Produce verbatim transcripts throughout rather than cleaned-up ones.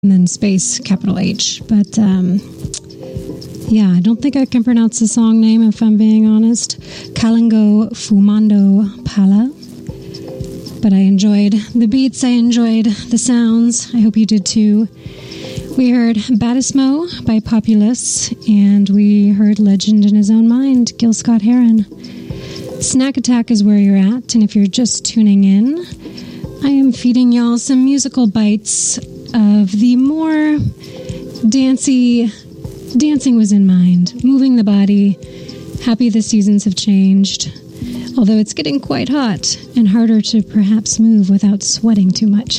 and then space, capital H. But, um, yeah, I don't think I can pronounce the song name if I'm being honest. Kalango Fumando Pala. But I enjoyed the beats, I enjoyed the sounds. I hope you did too. We heard Batismo by Populous, and we heard Legend in His Own Mind, Gil Scott-Heron. Snack Attack is where you're at, and if you're just tuning in, I am feeding y'all some musical bites of the more dancey, dancing was in mind, moving the body, happy the seasons have changed. Although it's getting quite hot and harder to perhaps move without sweating too much.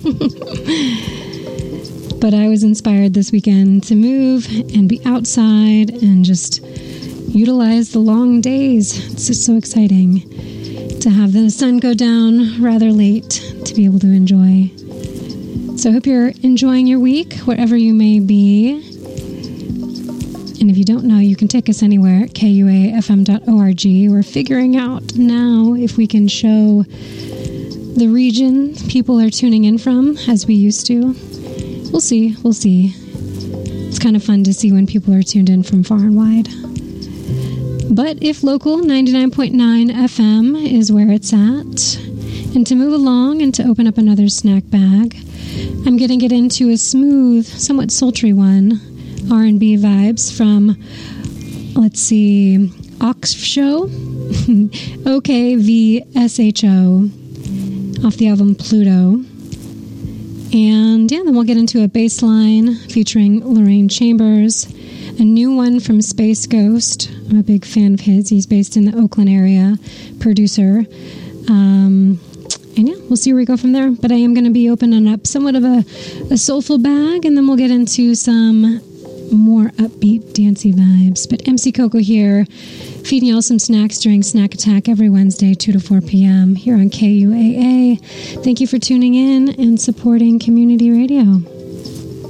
But I was inspired this weekend to move and be outside and just utilize the long days. It's just so exciting to have the sun go down rather late to be able to enjoy. So I hope you're enjoying your week, wherever you may be. And if you don't know, you can take us anywhere at K U A F M dot org. We're figuring out now if we can show the region people are tuning in from as we used to. We'll see. We'll see. It's kind of fun to see when people are tuned in from far and wide. But if local, ninety-nine point nine F M is where it's at. And to move along and to open up another snack bag, I'm going to get into a smooth, somewhat sultry one. R and B vibes from, let's see, Ox Show, O K V S H O, off the album Pluto. And yeah, then we'll get into a bass line featuring Lorraine Chambers, a new one from Space Ghost. I'm a big fan of his. He's based in the Oakland area, producer. Um, and yeah, we'll see where we go from there. But I am going to be opening up somewhat of a, a soulful bag, and then we'll get into some more upbeat, dancey vibes. But M C Coco here, feeding y'all some snacks during Snack Attack every Wednesday, two to four p.m. here on K U A A. Thank you for tuning in and supporting community radio.